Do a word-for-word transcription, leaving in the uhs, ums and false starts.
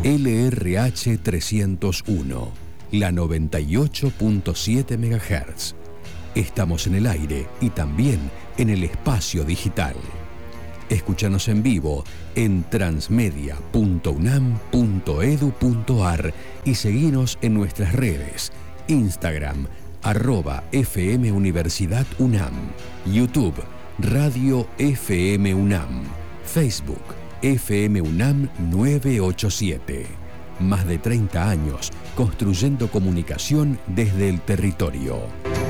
L R H trescientos uno, la noventa y ocho punto siete megahertz. Estamos en el aire y también en el espacio digital. Escúchanos en vivo en transmedia punto unam punto edu punto ar y seguinos en nuestras redes, Instagram, arroba F M Universidad UNAM, YouTube, Radio F M UNAM, Facebook, F M UNAM nueve ocho siete. Más de treinta años construyendo comunicación desde el territorio.